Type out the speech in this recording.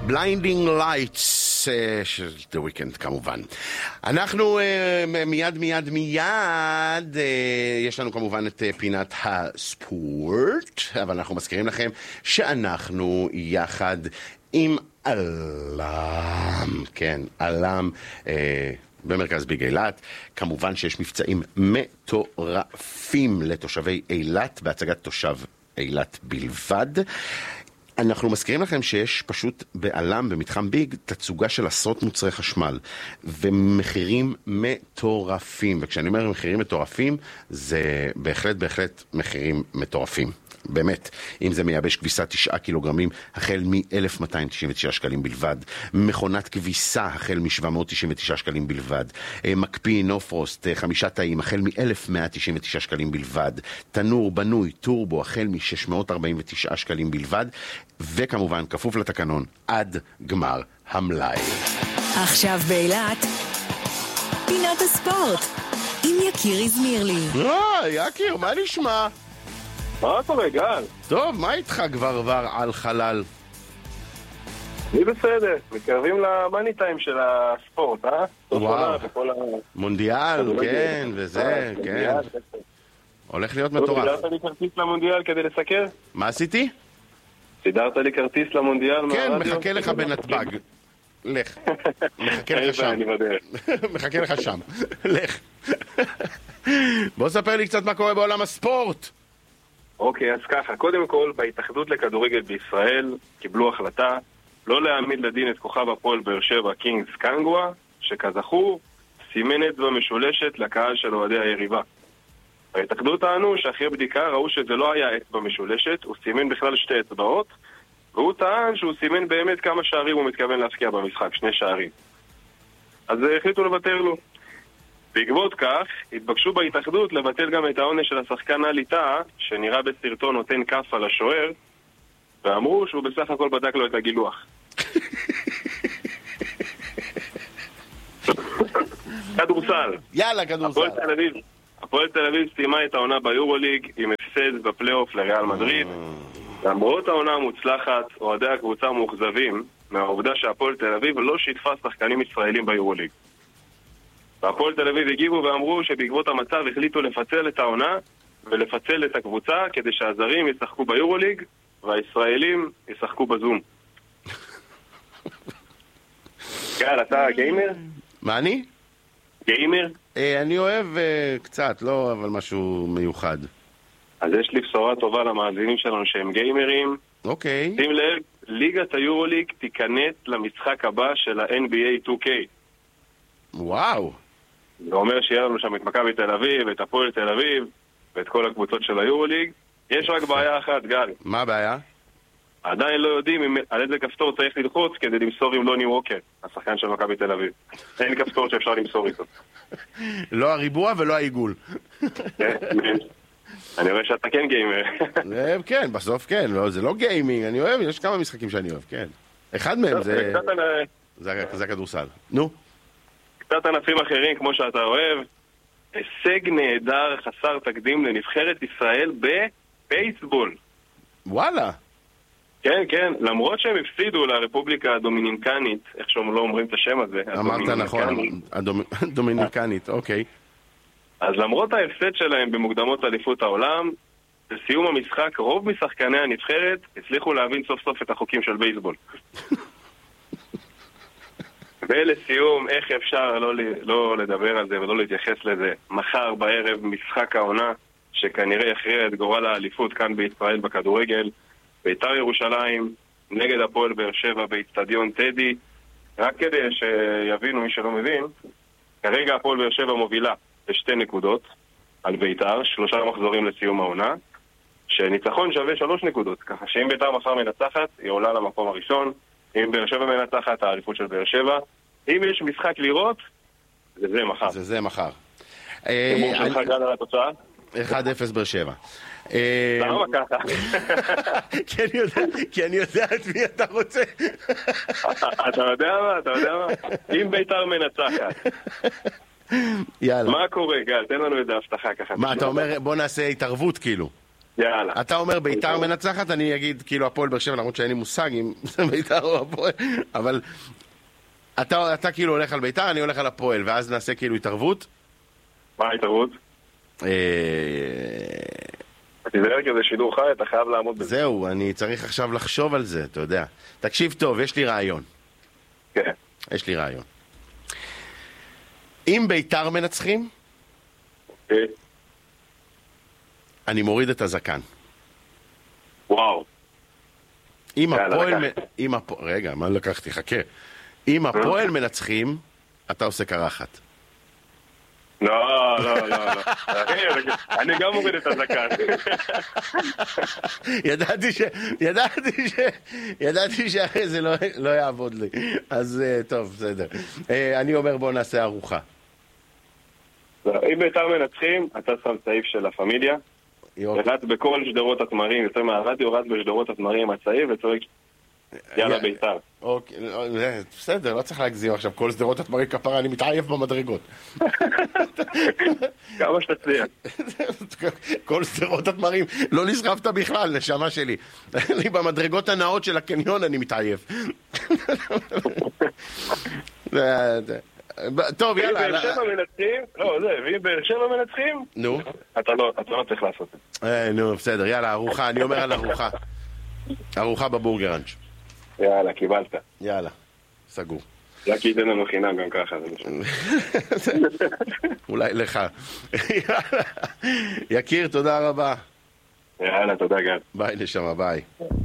Blinding Lights של The Weeknd כמובן. אנחנו מיד יש לנו כמובן את פינת הספורט, אבל אנחנו מזכירים לכם שאנחנו יחד עם אלם, כן, אלם במרכז ביג אילת. כמובן שיש מבצעים מטורפים לתושבי אילת בהצגת תושב אילת בלבד. אנחנו מזכירים לכם שיש פשוט באלם, במתחם ביג, תצוגה של עשרות מוצרי חשמל ומחירים מטורפים. וכשאני אומר מחירים מטורפים, זה בהחלט מחירים מטורפים. באמת, אם זה מייבש כביסה 9 קילוגרמים, החל מ-1,299 שקלים בלבד. מכונת כביסה, החל מ-799 שקלים בלבד. מקפיא נופרוסט, 5 תאים, החל מ-1,199 שקלים בלבד. תנור בנוי, טורבו, החל מ-649 שקלים בלבד. וכמובן, כפוף לתקנון, עד גמר המלאי. עכשיו באילת, פינת הספורט, עם יקיר הזמירלי. יקיר, מה נשמע? מה קורה, גל? טוב, מה איתך כבר על חלל? אני בסדר, מתקרבים למאני טיים של הספורט, וואו, מונדיאל, כן, וזה, כן. הולך להיות מטורף. סידרת לי כרטיס למונדיאל כדי לסקר? מה עשיתי? סידרת לי כרטיס למונדיאל כן, מהרדיו? מחכה לך בנתב"ג. לך. מחכה לך שם. מחכה לך שם. לך. בוא ספר לי קצת מה קורה בעולם הספורט. אוקיי, אז ככה, קודם כל, בהתאחדות לכדורגל בישראל קיבלו החלטה לא להעמיד לדין את כוכב הפועל באר שבע קינגס קנגווה, שכזכור סימן אצבע משולשת לקהל של אוהדי היריבה. ההתאחדות טענו שאחרי בדיקה ראו שזה לא היה אצבע משולשת, הוא סימן בכלל 2 אצבעות, והוא טען שהוא סימן באמת כמה שערים הוא מתכוון להפקיע במשחק, 2 שערים. אז החליטו לבטל לו. בעקבות כך, התבקשו בהתאחדות לבטל גם את העונש של השחקן עלי טאה, שנראה בסרטון נותן כף על השוער, ואמרו שהוא בסך הכל בדק לו את הגילוח. כדורסל. יאללה, כדורסל. הפועל תל אביב סיימה את העונה ביורוליג עם הפסד בפלייאוף לריאל מדריד. למרות העונה המוצלחת, אוהדי הקבוצה מאוכזבים מהעובדה שהפועל תל אביב לא שיתפה שחקנים ישראלים ביורוליג. והפועל תל אביב הגיבו ואמרו שבעקבות המצב החליטו לפצל את העונה ולפצל את הקבוצה כדי שהזרים ישחקו ביורוליג והישראלים ישחקו בזום. גל, אתה גיימר? מה אני? גיימר? אני אוהב קצת, לא אבל משהו מיוחד. אז יש לי בשורה טובה למאזינים שלנו שהם גיימרים. אוקיי. שים לב, ליגת היורוליג תיכנס למשחק הבא של ה-NBA 2K. וואו. זה אומר שיהיה לנו שם את מכבי תל אביב, את הפועל תל אביב, ואת כל הקבוצות של היורוליג. יש רק בעיה אחת, גל. מה הבעיה? עדיין לא יודעים על איזה כפתור צריך ללחוץ כדי למסור עם לוני ווקר, השחקן של מכבי תל אביב. אין כפתור שאפשר למסור איתו. לא הריבוע ולא העיגול. אני רואה שאתה כן גיימר. כן, בסוף כן, זה לא גיימינג, אני אוהב, יש כמה משחקים שאני אוהב, כן. אחד מהם זה הכדורסל. נו. קצת ענפים אחרים כמו שאתה אוהב, הישג נהדר חסר תקדים לנבחרת ישראל בבייסבול. וואלה. כן, כן, למרות שהם הפסידו לרפובליקה הדומיניקנית, איך שהם לא אומרים את השם הזה. אמרת נכון, הדומיניקנית, אוקיי. אז למרות ההפסד שלהם במוקדמות אליפות העולם, בסיום המשחק רוב משחקני הנבחרת הצליחו להבין סוף סוף את החוקים של בייסבול. ולסיום, איך אפשר לא לדבר על זה ולא להתייחס לזה? מחר בערב משחק העונה שכנראה יכריע את גורל האליפות כאן בישראל בכדורגל, בית"ר ירושלים נגד הפועל באר שבע באצטדיון טדי. רק כדי שיבינו מי שלא מבין, כרגע הפועל באר שבע מובילה ב2 נקודות על בית"ר, 3 מחזורים לסיום העונה, שניצחון שווה 3 נקודות, ככה שאם בית"ר מחר מנצחת היא עולה למקום הראשון, אם באר שבע מנצחת האליפות של באר שבע. אם יש משחק לראות, זה מחר. זה מחר. הימור שלך גל על התוצאה? 1-0 באר שבע. למה ככה? כי אני יודע את מי אתה רוצה. אתה יודע מה? אם בית"ר מנצחת. יאללה. מה קורה, גל? תן לנו איזה הבטחה ככה. מה, אתה אומר בוא נעשה התערבות כאילו? יאללה. אתה אומר ביתר מנצחת, אני אגיד כאילו הפועל באר שבע, למרות שאין לי מושג אם זה ביתר או הפועל, אבל אתה כאילו הולך על ביתר, אני הולך על הפועל, ואז נעשה כאילו התערבות. מה ההתערבות? תיזהר כי זה שידור חי, אתה חייב לעמוד בזה. זהו, אני צריך עכשיו לחשוב על זה, אתה יודע. תקשיב טוב, יש לי רעיון. כן. יש לי רעיון. אם ביתר מנצחים, אוקיי. אני מוריד את הזקן. וואו. אם יאללה, הפועל... רגע, מה לקחתי? חכה. אם הפועל מנצחים, אתה עושה קרחת. לא. אני גם מוריד את הזקן. ידעתי שאחרי זה לא יעבוד לי. אז טוב, בסדר. אני אומר בוא נעשה ארוחה. אם ביתר מנצחים, אתה שם סעיף של הפמיליה. רץ בכל שדרות התמרים, יותר מהרדיו, רץ בשדרות התמרים הצעיף וצועק יאללה ביתר. אוקיי, בסדר, לא צריך להגזים עכשיו, כל שדרות התמרים כפרה, אני מתעייף במדרגות. כמה שתצליח. כל שדרות התמרים, לא נסחפת בכלל, נשמה שלי. אני במדרגות הנאות של הקניון אני מתעייף. טוב, יאללה. ואם באר שבע מנצחים, ואם באר שבע מנצחים, נו. אתה לא צריך לעשות את זה. נו, בסדר, יאללה, ארוחה, אני אומר על ארוחה. ארוחה בבורגראנץ'. יאללה, קיבלת. יאללה, סגור. רק ייתן לנו חינם גם ככה. אולי לך. יקיר, תודה רבה. יאללה, תודה גל. ביי נשמה, ביי.